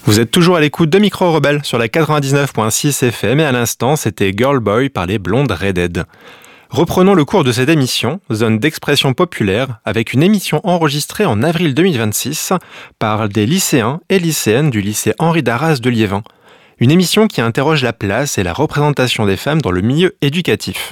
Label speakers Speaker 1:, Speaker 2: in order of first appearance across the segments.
Speaker 1: Vous êtes toujours à l'écoute de Micro Rebelle sur la 99.6 FM et à l'instant, c'était Girl Boy par les Blondes Redhead. Reprenons le cours de cette émission, zone d'expression populaire, avec une émission enregistrée en avril 2026 par des lycéens et lycéennes du lycée Henri Darras de Liévin. Une émission qui interroge la place et la représentation des femmes dans le milieu éducatif.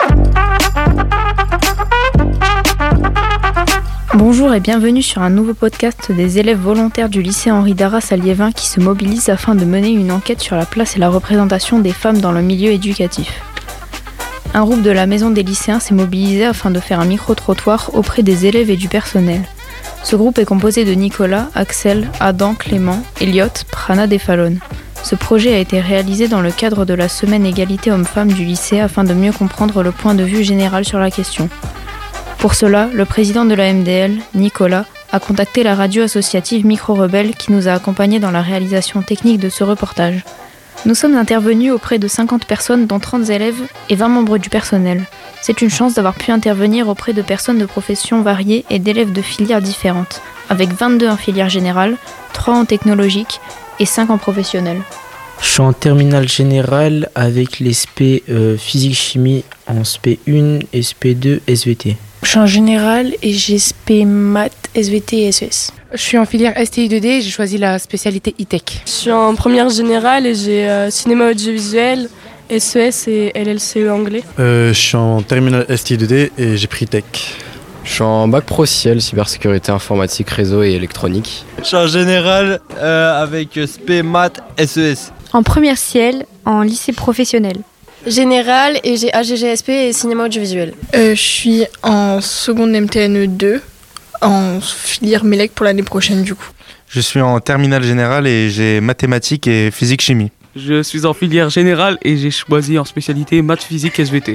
Speaker 2: Bonjour et bienvenue sur un nouveau podcast des élèves volontaires du lycée Henri Darras à Liévin qui se mobilisent afin de mener une enquête sur la place et la représentation des femmes dans le milieu éducatif. Un groupe de la maison des lycéens s'est mobilisé afin de faire un micro-trottoir auprès des élèves et du personnel. Ce groupe est composé de Nicolas, Axel, Adam, Clément, Elliot, Prana et Fallon. Ce projet a été réalisé dans le cadre de la semaine égalité hommes-femmes du lycée afin de mieux comprendre le point de vue général sur la question. Pour cela, le président de la MDL, Nicolas, a contacté la radio associative Micro Rebelle qui nous a accompagnés dans la réalisation technique de ce reportage. Nous sommes intervenus auprès de 50 personnes dont 30 élèves et 20 membres du personnel. C'est une chance d'avoir pu intervenir auprès de personnes de professions variées et d'élèves de filières différentes, avec 22 en filière générale, 3 en technologique et 5 en professionnel.
Speaker 3: Je suis en terminale générale avec les SP physique-chimie en SP1, SP2, SVT.
Speaker 4: Je suis en général et j'ai SP maths, SVT et SES.
Speaker 5: Je suis en filière STI2D et j'ai choisi la spécialité e-tech.
Speaker 6: Je suis en première générale et j'ai cinéma audiovisuel, SES et LLCE anglais.
Speaker 7: Je suis en terminale STI2D et j'ai pris tech.
Speaker 8: Je suis en bac pro ciel, cybersécurité informatique, réseau et électronique.
Speaker 9: Je suis en général avec SP maths, SES.
Speaker 10: En première ciel, en lycée professionnel.
Speaker 11: Général et j'ai AGGSP et cinéma audiovisuel.
Speaker 4: Je suis en seconde MTNE 2, en filière MELEC pour l'année prochaine du coup.
Speaker 12: Je suis en terminale générale et j'ai mathématiques et physique-chimie.
Speaker 13: Je suis en filière générale et j'ai choisi en spécialité maths, physique, SVT.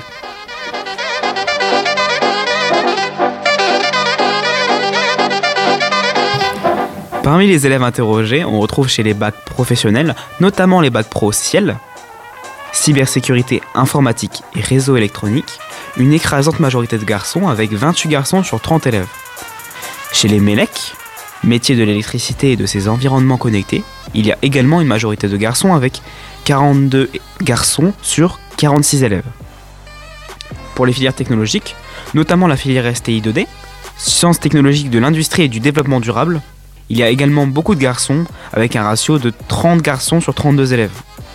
Speaker 14: Parmi les élèves interrogés, on retrouve chez les bacs professionnels, notamment les bacs pro ciel, cybersécurité informatique et réseau électronique, une écrasante majorité de garçons avec 28 garçons sur 30 élèves. Chez les MELEC, métiers de l'électricité et de ses environnements connectés, il y a également une majorité de garçons avec 42 garçons sur 46 élèves. Pour les filières technologiques, notamment la filière STI2D, sciences technologiques de l'industrie et du développement durable, il y a également beaucoup de garçons avec un ratio de 30 garçons sur 32 élèves.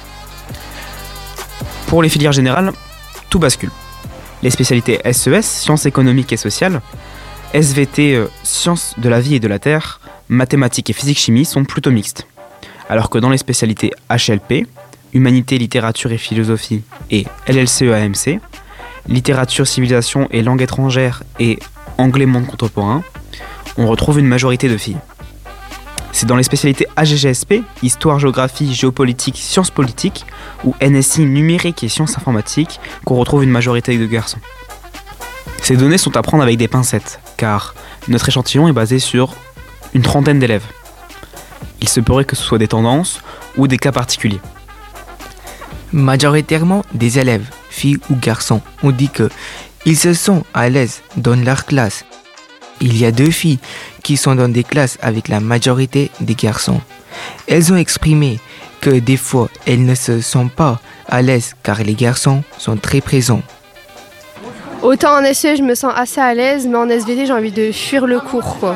Speaker 14: Pour les filières générales, tout bascule. Les spécialités SES, sciences économiques et sociales, SVT, sciences de la vie et de la terre, mathématiques et physique-chimie sont plutôt mixtes. Alors que dans les spécialités HLP, humanité, littérature et philosophie et LLCE-AMC, littérature, civilisation et langue étrangère et anglais monde contemporain, on retrouve une majorité de filles. C'est dans les spécialités AGGSP, histoire, géographie, géopolitique, sciences politiques, ou NSI, numérique et sciences informatiques, qu'on retrouve une majorité de garçons. Ces données sont à prendre avec des pincettes, car notre échantillon est basé sur une trentaine d'élèves. Il se pourrait que ce soit des tendances ou des cas particuliers.
Speaker 15: Majoritairement des élèves, filles ou garçons, ont dit qu'ils se sentent à l'aise dans leur classe. Il y a 2 filles qui sont dans des classes avec la majorité des garçons. Elles ont exprimé que des fois, elles ne se sentent pas à l'aise car les garçons sont très présents.
Speaker 11: Autant en SE, je me sens assez à l'aise, mais en SVT, j'ai envie de fuir le cours, quoi.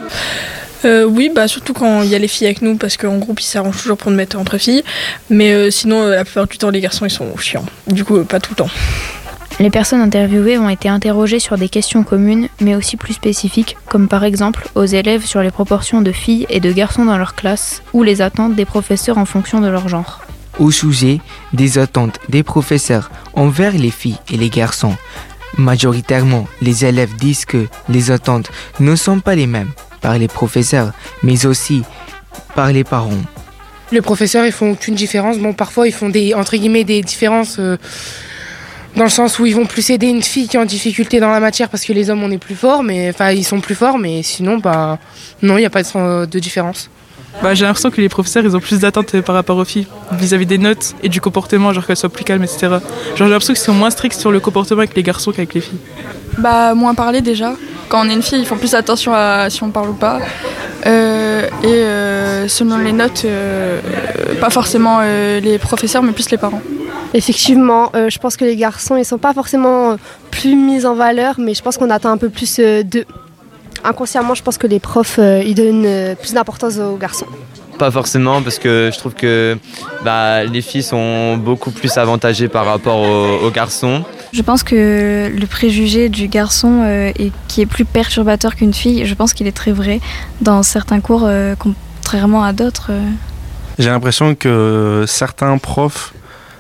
Speaker 4: Oui, surtout quand il y a les filles avec nous, parce qu'en groupe, ils s'arrangent toujours pour nous mettre entre filles. Mais sinon, la plupart du temps, les garçons, ils sont chiants. Du coup, pas tout le temps.
Speaker 2: Les personnes interviewées ont été interrogées sur des questions communes, mais aussi plus spécifiques, comme par exemple aux élèves sur les proportions de filles et de garçons dans leur classe, ou les attentes des professeurs en fonction de leur genre.
Speaker 15: Au sujet des attentes des professeurs envers les filles et les garçons, majoritairement, les élèves disent que les attentes ne sont pas les mêmes par les professeurs, mais aussi par les parents.
Speaker 5: Les professeurs, ils font aucune différence. Bon, parfois, ils font des différences... dans le sens où ils vont plus aider une fille qui est en difficulté dans la matière parce que les hommes on est plus forts, ils sont plus forts, mais sinon non, il n'y a pas de différence.
Speaker 13: J'ai l'impression que les professeurs ils ont plus d'attentes par rapport aux filles vis-à-vis des notes et du comportement, genre qu'elles soient plus calmes, etc. J'ai l'impression qu'ils sont moins stricts sur le comportement avec les garçons qu'avec les filles.
Speaker 16: Moins parler déjà. Quand on est une fille, ils font plus attention à si on parle ou pas. Et selon les notes, pas forcément les professeurs, mais plus les parents.
Speaker 11: Effectivement, je pense que les garçons, ils sont pas forcément plus mis en valeur, mais je pense qu'on attend un peu plus d'eux. Inconsciemment, je pense que les profs, ils donnent plus d'importance aux garçons.
Speaker 17: Pas forcément, parce que je trouve que les filles sont beaucoup plus avantagées par rapport aux garçons.
Speaker 2: Je pense que le préjugé du garçon qui est plus perturbateur qu'une fille, je pense qu'il est très vrai dans certains cours, contrairement à d'autres.
Speaker 12: J'ai l'impression que certains profs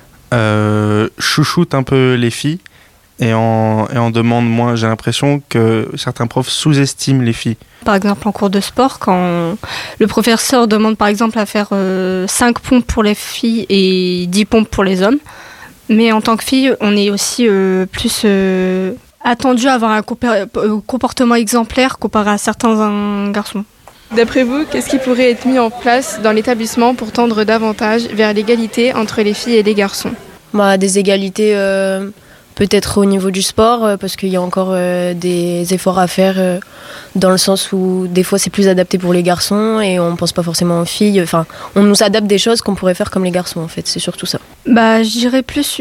Speaker 12: chouchoutent un peu les filles et en demandent moins. J'ai l'impression que certains profs sous-estiment les filles.
Speaker 18: Par exemple, en cours de sport, quand le professeur demande par exemple à faire 5 pompes pour les filles et 10 pompes pour les hommes, mais en tant que fille, on est aussi plus attendu à avoir un comportement exemplaire comparé à certains garçons.
Speaker 6: D'après vous, qu'est-ce qui pourrait être mis en place dans l'établissement pour tendre davantage vers l'égalité entre les filles et les garçons ?
Speaker 19: Des égalités peut-être au niveau du sport, parce qu'il y a encore des efforts à faire dans le sens où des fois c'est plus adapté pour les garçons et on ne pense pas forcément aux filles. Enfin, on nous adapte des choses qu'on pourrait faire comme les garçons en fait, c'est surtout ça.
Speaker 18: Je dirais plus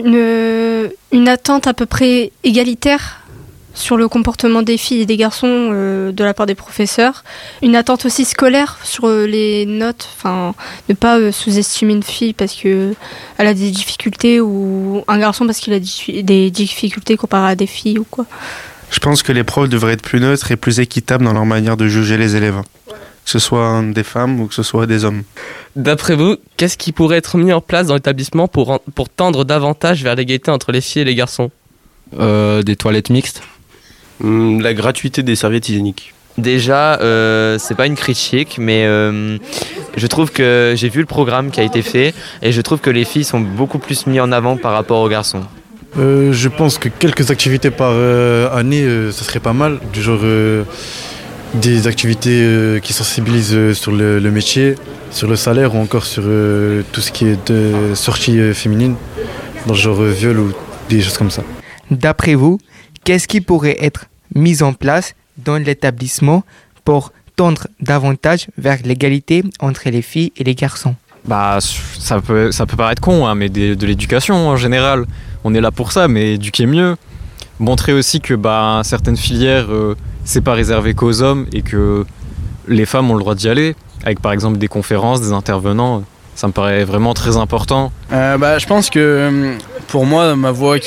Speaker 18: une attente à peu près égalitaire sur le comportement des filles et des garçons de la part des professeurs. Une attente aussi scolaire sur les notes, ne pas sous-estimer une fille parce qu'elle a des difficultés ou un garçon parce qu'il a des difficultés comparé à des filles ou quoi.
Speaker 12: Je pense que les profs devraient être plus neutres et plus équitables dans leur manière de juger les élèves, que ce soit des femmes ou que ce soit des hommes.
Speaker 20: D'après vous, qu'est-ce qui pourrait être mis en place dans l'établissement pour tendre davantage vers l'égalité entre les filles et les garçons ?
Speaker 8: Des toilettes mixtes.
Speaker 21: La gratuité des serviettes hygiéniques.
Speaker 17: Déjà, c'est pas une critique, mais je trouve que j'ai vu le programme qui a été fait et je trouve que les filles sont beaucoup plus mises en avant par rapport aux garçons.
Speaker 7: Je pense que quelques activités par année, ça serait pas mal. Du genre des activités qui sensibilisent sur le métier, sur le salaire ou encore sur tout ce qui est de sortie féminine, dans le genre viol ou des choses comme ça.
Speaker 15: D'après vous, qu'est-ce qui pourrait être mis en place dans l'établissement pour tendre davantage vers l'égalité entre les filles et les garçons ?
Speaker 22: Ça peut paraître con, mais de l'éducation en général. On est là pour ça, mais éduquer mieux. Montrer aussi que certaines filières, c'est pas réservé qu'aux hommes et que les femmes ont le droit d'y aller. Avec par exemple des conférences, des intervenants. Ça me paraît vraiment très important.
Speaker 9: Je pense que pour moi, ma voix